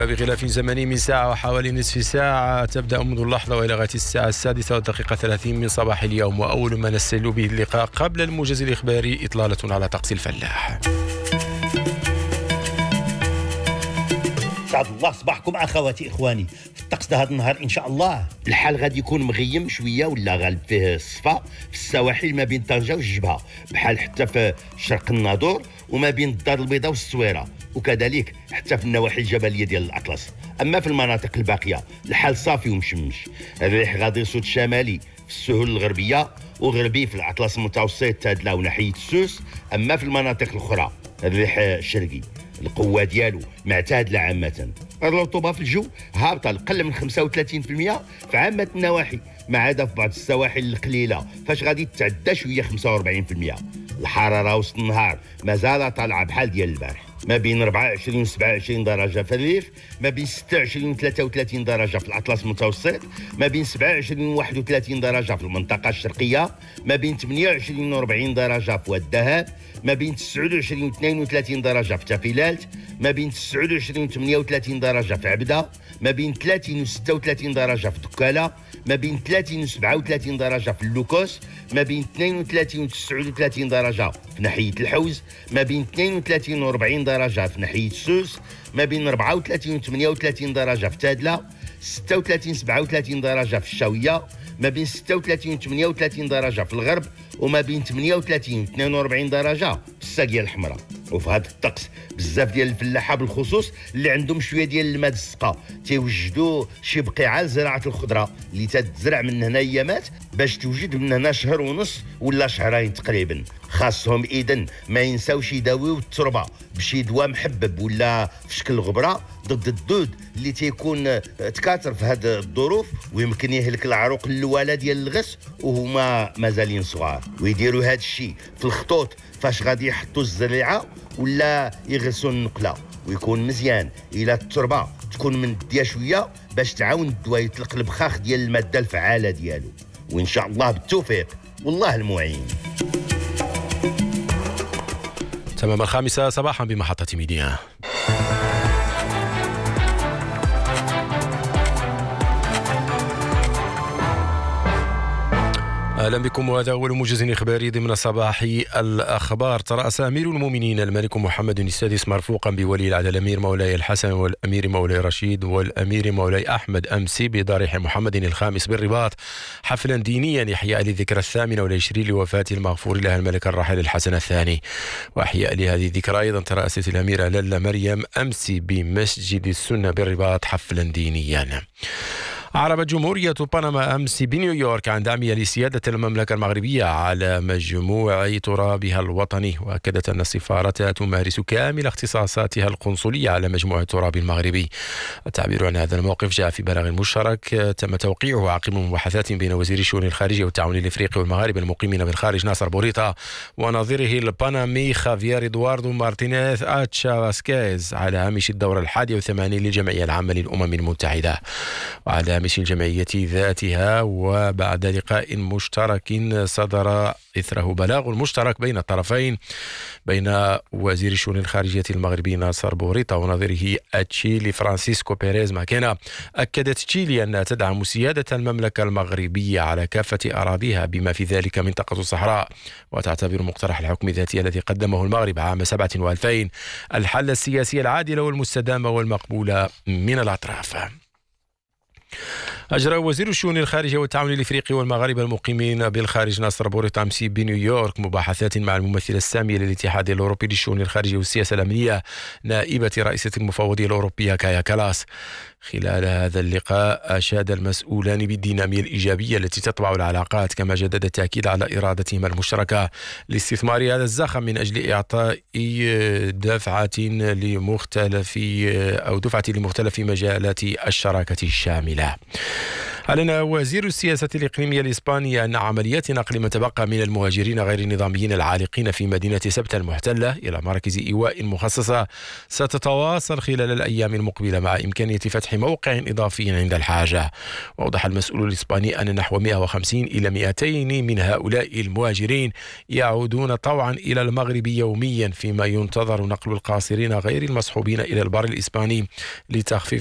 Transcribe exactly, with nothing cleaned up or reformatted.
بغلاف زمني من ساعة وحوالي نصف ساعة تبدأ منذ اللحظة وإلى غاية الساعة السادسة والدقيقة ثلاثين من صباح اليوم، وأول ما نستهل به اللقاء قبل الموجز الإخباري إطلالة على طقس الفلاح. سعد الله صباحكم اخواتي اخواني. في الطقس ده هذا النهار ان شاء الله الحال غادي يكون مغيم شويه ولا غالب فيه الصفا في السواحل ما بين طنجه والجبهه، بحال حتى في شرق الناظور وما بين الدار البيضاء والسويره، وكذلك حتى في النواحي الجبليه ديال الاطلس. اما في المناطق الباقيه الحال صافي ومشمش. الريح غادي يصود شمالي في السهول الغربيه وغربي في الاطلس المتوسط تادله وناحيه السوس. اما في المناطق الاخرى الريح الشرقي القوة ديالو معتادلة عامة. الرطوبة في الجو هابطة لقل من خمسة وثلاثين بالمئة في عامة النواحي، ما عدا في بعض السواحل القليلة فاش غادي تتعدى شوية خمسة وأربعين بالمئة. الحرارة وسط النهار مازال طالعة بحال ديال البارح، ما بين أربعة وعشرين و سبعة وعشرين درجة في الريف، ما بين ستة وعشرين و ثلاثة وثلاثين درجة في الأطلس المتوسط، ما بين سبعة وعشرين و واحد وثلاثين درجة في المنطقة الشرقية، ما بين ثمانية وعشرين و أربعين درجة في واد الذهب، ما بين تسعة وعشرين و اثنين وثلاثين درجة في تافيلالت، ما بين تسعة وعشرين و ثمانية وثلاثين درجة في عبدة، ما بين ثلاثين و ستة وثلاثين درجة في دكالة، ما بين ثلاثين و سبعة وثلاثين درجة في اللوكوس، ما بين اثنين وثلاثين و تسعة وثلاثين درجة في ناحية الحوز، ما بين اثنين وثلاثين و أربعين درجة في ناحية السوس، ما بين أربعة وثلاثين و ثمانية وثلاثين درجة في تادلة، ستة وثلاثين و سبعة وثلاثين درجة في الشاوية، ما بين ستة وثلاثين و ثمانية وثلاثين درجة في الغرب، وما بين ثمانية وثلاثين و اثنين وأربعين درجة في الساقية الحمراء. وفي هذا الطقس بزاف ديال الفلاحه بالخصوص اللي عندهم شويه ديال الماء السقا تيوجدوا شي بقيعه لزراعه الخضره اللي تتزرع من هنا ايامات باش توجد من هنا شهر ونص ولا شهرين تقريبا. خاصهم اذن ما ينساوش يداويو التربه بشي دواء محبب ولا في شكل غبره ضد الدود اللي تيكون تكاثر في هذه الظروف ويمكن يهلك العروق اللواله ديال الغس وهما مازالين صغار. ويديروا هذا الشيء في الخطوط فاش غادي يحطوا الزريعه ولا يغرسوا النقله، ويكون مزيان الى التربه تكون من الديه شويه باش تعاون الدواء يطلق البخاخ ديال الماده الفعاله ديالو. وان شاء الله بالتوفيق والله المعين. تمام الخامسة صباحا بمحطة ميديا. أهلا بكم، وهذا أول موجز إخباري ضمن صباح الأخبار. ترأس أمير المؤمنين الملك محمد السادس مرفوقا بولي العهد الأمير مولاي الحسن والأمير مولاي رشيد والأمير مولاي أحمد أمس بدار محمد الخامس بالرباط حفلا دينيا إحياء للذكرى الثامنة والعشرين لوفاة المغفور لها الملك الراحل الحسن الثاني. وإحياء لهذه الذكرى أيضا ترأست الأميرة لالا مريم أمس بمسجد السنة بالرباط حفلا دينيا. أعربت جمهورية بنما أمس بنيويورك عن دعمها لسيادة المملكة المغربية على مجموع ترابها الوطني، وأكدت أن السفارة تمارس كامل اختصاصاتها القنصلية على مجموع التراب المغربي. التعبير عن هذا الموقف جاء في بلاغ مشترك تم توقيعه عقب مباحثات بين وزير الشؤون الخارجية والتعاون الإفريقي والمغاربة المقيمين بالخارج ناصر بوريطة ونظيره البنمي خافير إدواردو مارتينيز أتشافاسكيز على هامش الدورة الحادية والثمانين للجمعية العامة للأمم المتحدة. وعلى هامش الجمعية ذاتها وبعد لقاء مشترك صدر إثره بلاغ مشترك بين الطرفين بين وزير الشؤون الخارجية المغربي ناصر بوريطة ونظيره التشيلي فرانسيسكو بيريز ماكينا. أكدت تشيلي أنها تدعم سيادة المملكة المغربية على كافة أراضيها بما في ذلك منطقة الصحراء، وتعتبر مقترح الحكم الذاتي الذي قدمه المغرب عام سبعة وألفين الحل السياسي العادل والمستدام والمقبول من الأطراف. أجرى وزير الشؤون الخارجية والتعاون الإفريقي والمغاربة المقيمين بالخارج ناصر بوريطة أمس بنيويورك مباحثات مع الممثلة السامية للاتحاد الأوروبي للشؤون الخارجية والسياسة الأمنية نائبة رئيسة المفوضية الأوروبية كايا كالاس. خلال هذا اللقاء أشاد المسؤولان بالدينامية الإيجابية التي تطبع العلاقات، كما جدد التأكيد على إرادتهما المشتركة لاستثمار هذا الزخم من أجل إعطاء دفعة لمختلف أو دفعة لمختلف مجالات الشراكة الشاملة. أعلن وزير السياسة الإقليمية الإسباني أن عمليات نقل من تبقى من المهاجرين غير النظاميين العالقين في مدينة سبتة المحتلة إلى مراكز إيواء مخصصة ستتواصل خلال الأيام المقبلة مع إمكانية فتح موقع إضافي عند الحاجة. وأوضح المسؤول الإسباني أن نحو مئة وخمسين إلى مئتين من هؤلاء المهاجرين يعودون طوعا إلى المغرب يوميا، فيما ينتظر نقل القاصرين غير المصحوبين إلى البر الإسباني لتخفيف